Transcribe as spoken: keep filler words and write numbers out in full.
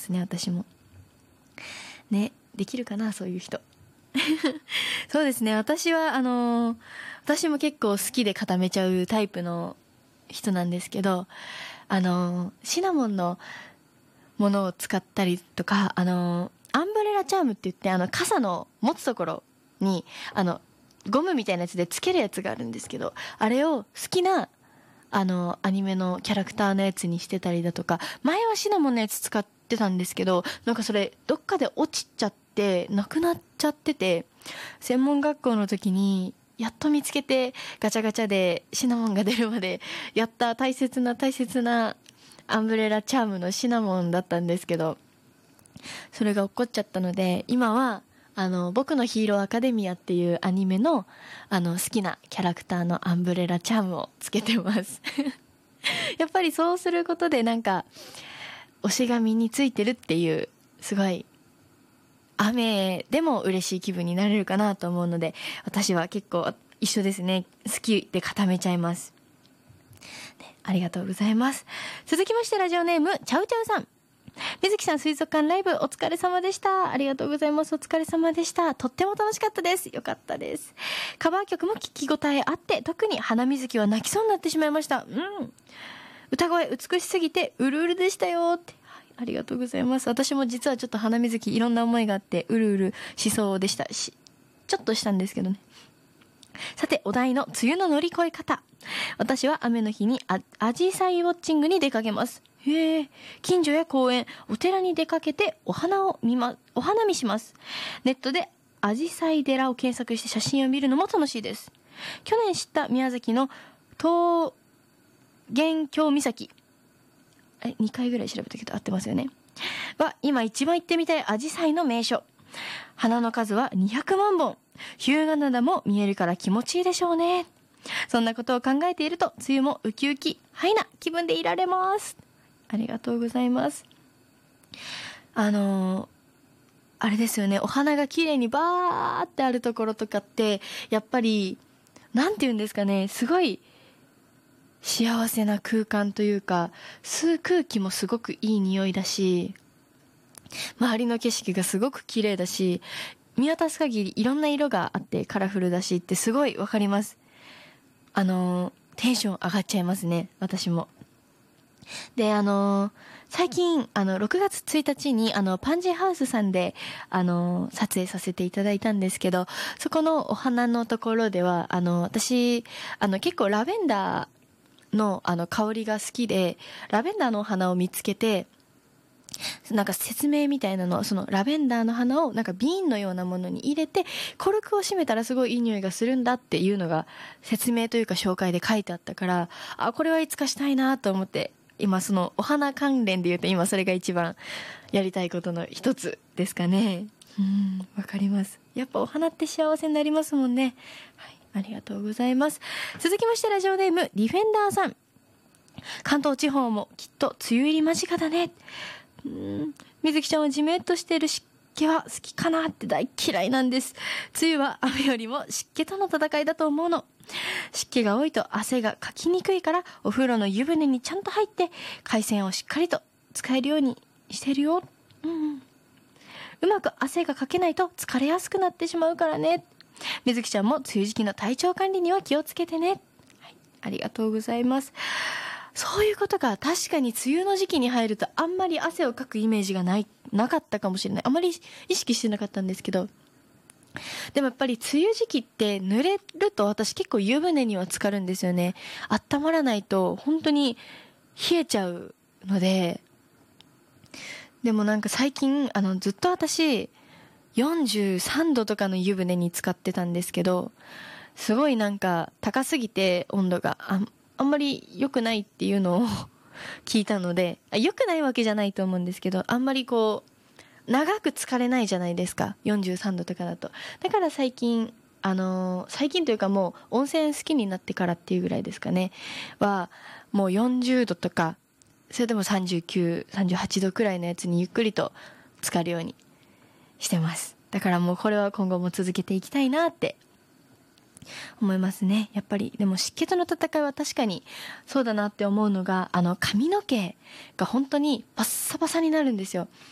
ますね、私も。ね、できるかな、そういう人。そうですね、私は、あのー、私も結構好きで固めちゃうタイプの人なんですけど、あのー、シナモンのものを使ったりとか、あのー、アンブレラチャームって言って、あの、傘の持つところに、あの、ゴムみたいなやつでつけるやつがあるんですけど、あれを好きな、あの、アニメのキャラクターのやつにしてたりだとか、前はシナモンのやつ使ってたんですけど、なんかそれ、どっかで落ちちゃって、なくなっちゃってて、専門学校の時に、やっと見つけて、ガチャガチャでシナモンが出るまで、やった大切な大切なアンブレラチャームのシナモンだったんですけど、それが起こっちゃったので、今は、あの、僕のヒーローアカデミアっていうアニメの、あの、好きなキャラクターのアンブレラチャームをつけてます。やっぱりそうすることでなんか、推しが身についてるっていう、すごい、雨でも嬉しい気分になれるかなと思うので、私は結構一緒ですね。好きで固めちゃいます。ね、ありがとうございます。続きましてラジオネーム、チャウチャウさん。水木さん、水族館ライブお疲れ様でした。ありがとうございます。お疲れ様でした。とっても楽しかったです。よかったです。カバー曲も聞き応えあって、特に花水木は泣きそうになってしまいました。うん。歌声美しすぎて、うるうるでしたよって。はい、ありがとうございます。私も実はちょっと花水木いろんな思いがあって、うるうるしそうでしたし、ちょっとしたんですけどね。さて、お題の梅雨の乗り越え方。私は雨の日にあアジサイウォッチングに出かけます。へえ、近所や公園、お寺に出かけてお花を見ま、お花見します。ネットでアジサイ寺を検索して写真を見るのも楽しいです。去年知った宮崎の東元峡岬。え、にかいぐらい調べたけど合ってますよね。は、今一番行ってみたいアジサイの名所。花の数はにひゃくまんぼん。日向灘も見えるから気持ちいいでしょうね。そんなことを考えていると、梅雨もウキウキ、ハイな気分でいられます。ありがとうございます。あのー、あれですよね、お花が綺麗にバーってあるところとかって、やっぱり、なんて言うんですかね、すごい、幸せな空間というか、吸う空気もすごくいい匂いだし、周りの景色がすごく綺麗だし、見渡す限りいろんな色があってカラフルだしってすごいわかります。あのー、テンション上がっちゃいますね、私も。で、あのー、最近、あの、ろくがつついたちに、あの、パンジーハウスさんで、あのー、撮影させていただいたんですけど、そこのお花のところでは、あの、私、あの、結構ラベンダーの、あの、香りが好きで、ラベンダーのお花を見つけて、なんか説明みたいなの、そのラベンダーの花をなんか瓶のようなものに入れて、コルクを閉めたらすごいいい匂いがするんだっていうのが説明というか紹介で書いてあったから、あ、これはいつかしたいなと思って、今そのお花関連で言うと今それが一番やりたいことの一つですかね。うん、わかります。やっぱお花って幸せになりますもんね。はい、ありがとうございます。続きましてラジオネーム、ディフェンダーさん。関東地方もきっと梅雨入り間近だね。うーん、水木ちゃんはジメッとしている湿気は好きかなって大嫌いなんです。梅雨は雨よりも湿気との戦いだと思うの。湿気が多いと汗がかきにくいから、お風呂の湯船にちゃんと入って、海鮮をしっかりと使えるようにしてるよ。うん、うまく汗がかけないと疲れやすくなってしまうからね。水木ちゃんも梅雨時期の体調管理には気をつけてね。はい、ありがとうございます。そういうことか。確かに梅雨の時期に入るとあんまり汗をかくイメージがない、なかったかもしれない。あまり意識してなかったんですけど。でもやっぱり梅雨時期って濡れると私結構湯船には浸かるんですよね。温まらないと本当に冷えちゃうので。でもなんか最近、あのずっと私よんじゅうさんどとかの湯船に浸かってたんですけど、すごいなんか高すぎて温度がああんまり良くないっていうのを聞いたので、良くないわけじゃないと思うんですけど、あんまりこう、長く疲れないじゃないですか。よんじゅうさんどとかだと。だから最近、あのー、最近というかもう温泉好きになってからっていうぐらいですかね。は、もうよんじゅうどとか、それでもさんじゅうきゅう、さんじゅうはちどくらいのやつにゆっくりと浸かるようにしてます。だからもうこれは今後も続けていきたいなって思いますね。やっぱり、でも湿気との戦いは確かにそうだなって思うのが、あの髪の毛が本当にパッサパサになるんですよ。